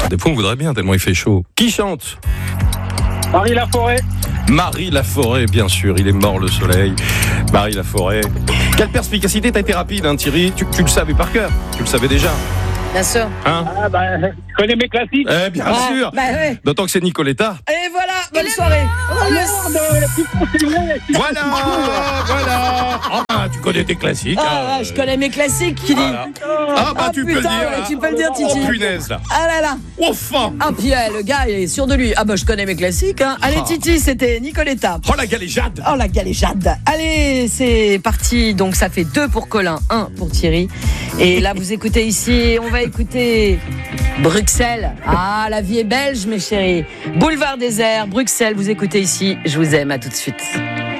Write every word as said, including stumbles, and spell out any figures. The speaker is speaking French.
Des fois, on voudrait bien, tellement il fait chaud. Qui chante ? Marie Laforêt. Marie Laforêt, bien sûr, il est mort le soleil. Marie Laforêt. Quelle perspicacité, t'as été rapide, hein, Thierry. Tu, tu le savais par cœur, tu le savais déjà. Bien sûr. Hein ? Ah bah, je connais mes classiques. Eh bien Ah, sûr. bah ouais. D'autant que c'est Nicoletta. Et voilà, bonne soirée. Voilà, voilà. Ah bah, tu connais tes classiques. Ah, hein. je connais mes classiques, qui dit. Voilà. Ah bah Ah, tu peux le putain, dire. ouais, là. tu peux le dire, Titi. Oh punaise là. Ah là là. Enfin. Ah, puis eh, le gars, il est sûr de lui. Ah bah, je connais mes classiques. Hein. Allez, Ah. Titi, c'était Nicoletta. Oh la galéjade. Oh, la galéjade. Allez, c'est parti. Donc, ça fait deux pour Colin, un pour Thierry. Et là, vous écoutez ici, on va écouter Bruxelles. Ah, la vie est belge, mes chéris. Boulevard désert, Bruxelles, vous écoutez ici. Je vous aime, à tout de suite.